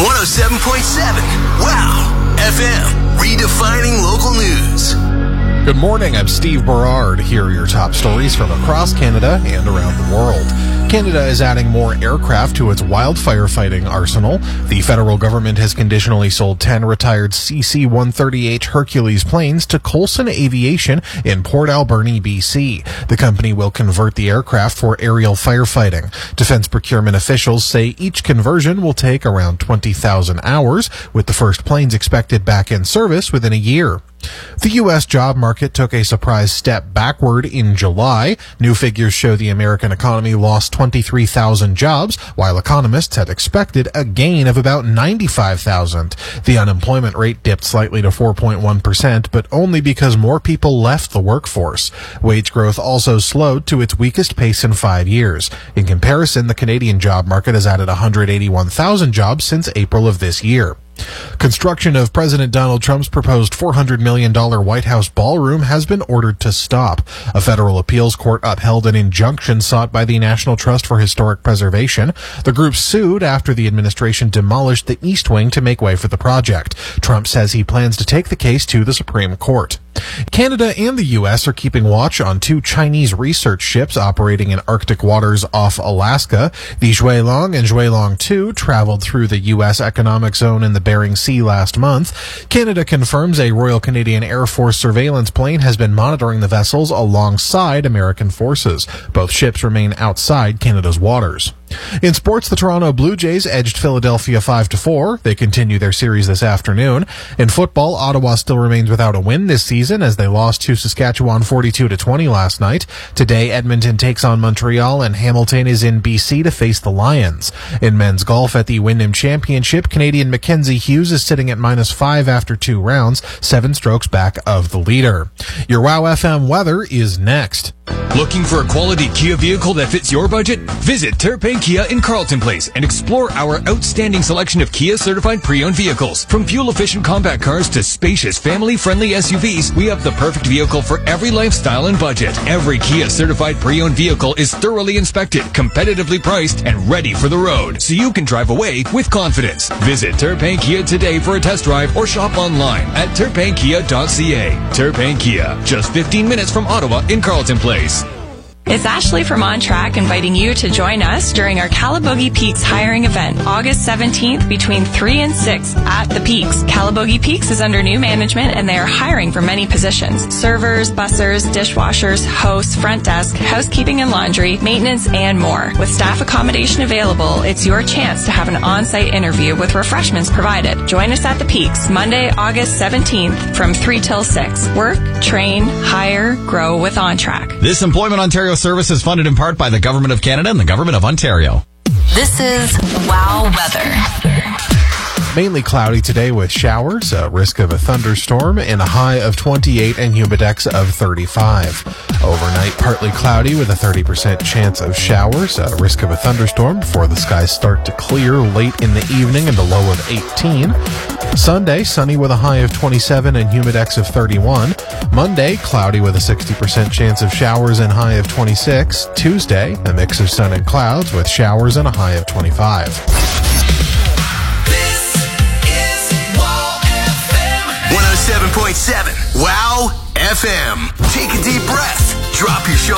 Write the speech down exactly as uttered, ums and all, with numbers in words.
one oh seven point seven. Wow F M, redefining local news. Good morning, I'm Steve Berard. Here are your top stories from across Canada and around the world. Canada is adding more aircraft to its wildfire fighting arsenal. The federal government has conditionally sold ten retired C C one thirty-eight Hercules planes to Coulson Aviation in Port Alberni, B C. The company will convert the aircraft for aerial firefighting. Defense procurement officials say each conversion will take around twenty thousand hours, with the first planes expected back in service within a year. The U S job market took a surprise step backward in July. New figures show the American economy lost twenty-three thousand jobs, while economists had expected a gain of about ninety-five thousand. The unemployment rate dipped slightly to four point one percent, but only because more people left the workforce. Wage growth also slowed to its weakest pace in five years. In comparison, the Canadian job market has added one hundred eighty-one thousand jobs since April of this year. Construction of President Donald Trump's proposed four hundred million dollars White House ballroom has been ordered to stop. A federal appeals court upheld an injunction sought by the National Trust for Historic Preservation. The group sued after the administration demolished the East Wing to make way for the project. Trump says he plans to take the case to the Supreme Court. Canada and the U S are keeping watch on two Chinese research ships operating in Arctic waters off Alaska. The Zhuilong and Zhuilong two traveled through the U S economic zone in the Bering Sea last month. Canada confirms a Royal Canadian Air Force surveillance plane has been monitoring the vessels alongside American forces. Both ships remain outside Canada's waters. In sports, the Toronto Blue Jays edged Philadelphia five to four. They continue their series this afternoon. In football, Ottawa still remains without a win this season as they lost to Saskatchewan forty-two to twenty last night. Today, Edmonton takes on Montreal and Hamilton is in B C to face the Lions. In men's golf at the Wyndham Championship, Canadian Mackenzie Hughes is sitting at minus five after two rounds, seven strokes back of the leader. Your Wow F M weather is next. Looking for a quality Kia vehicle that fits your budget? Visit Terrapin Kia in Carleton Place and explore our outstanding selection of Kia certified pre-owned vehicles. From fuel-efficient compact cars to spacious family-friendly S U Vs, we have the perfect vehicle for every lifestyle and budget. Every Kia certified pre-owned vehicle is thoroughly inspected, competitively priced, and ready for the road, so you can drive away with confidence. Visit Terrapin Kia today for a test drive or shop online at terrapin kia dot c a. Terrapin Kia, just fifteen minutes from Ottawa in Carleton Place. It's Ashley from On Track inviting you to join us during our Calabogie Peaks hiring event, August seventeenth between three and six at the Peaks. Calabogie Peaks is under new management and they are hiring for many positions: servers, bussers, dishwashers, hosts, front desk, housekeeping and laundry, maintenance, and more. With staff accommodation available, it's your chance to have an on-site interview with refreshments provided. Join us at the Peaks, Monday, August seventeenth from three till six. Work, train, hire, grow with On Track. This Employment Ontario service is funded in part by the Government of Canada and the Government of Ontario. This is Wow Weather. Mainly cloudy today with showers, a risk of a thunderstorm, and a high of twenty-eight and humidex of thirty-five. Overnight, partly cloudy with a thirty percent chance of showers, a risk of a thunderstorm before the skies start to clear late in the evening and a low of eighteen. Sunday, sunny with a high of twenty-seven and humidex of thirty-one. Monday, cloudy with a sixty percent chance of showers and high of twenty-six. Tuesday, a mix of sun and clouds with showers and a high of twenty-five. one oh seven point seven Wow F M. Take a deep breath. Drop your shoulder.